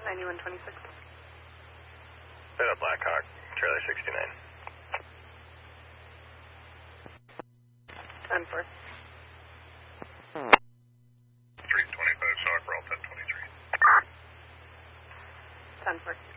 9126. Set up Blackhawk, Charlie 69. 10-4. 325 Sock, we're all 1023. 10-4.